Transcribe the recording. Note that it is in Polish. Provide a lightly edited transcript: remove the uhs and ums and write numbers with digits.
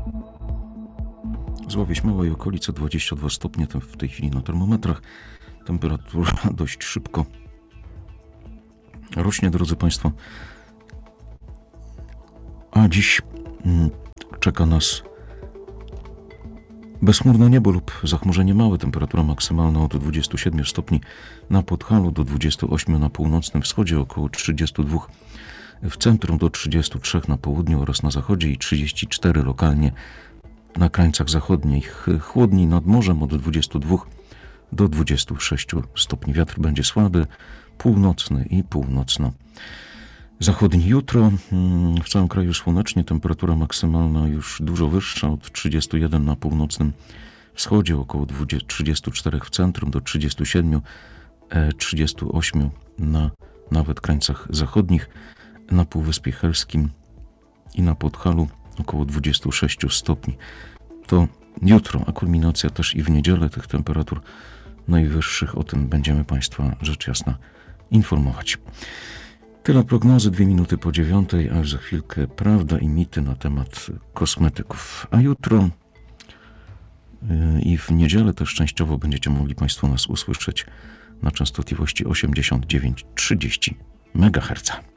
Zławię Śmiała i okolice 22 stopnie w tej chwili na termometrach. Temperatura dość szybko rośnie, drodzy Państwo. A dziś czeka nas bezchmurne niebo lub zachmurzenie małe. Temperatura maksymalna od 27 stopni na Podhalu do 28 na północnym wschodzie, około 32 w centrum, do 33 na południu oraz na zachodzie i 34 lokalnie na krańcach zachodnich. Chłodniej nad morzem od 22 do 26 stopni. Wiatr będzie słaby, północny i północno-zachodni. Jutro w całym kraju słonecznie, temperatura maksymalna już dużo wyższa, od 31 na północnym wschodzie, około 34 w centrum, do 37, 38 na nawet krańcach zachodnich, na Półwyspie Helskim i na Podhalu około 26 stopni. To jutro, a kulminacja też i w niedzielę tych temperatur najwyższych. O tym będziemy Państwa rzecz jasna informować. Tyle prognozy, 2 minuty po 9, a już za chwilkę prawda i mity na temat kosmetyków. A jutro i w niedzielę też częściowo będziecie mogli Państwo nas usłyszeć na częstotliwości 89,30 MHz.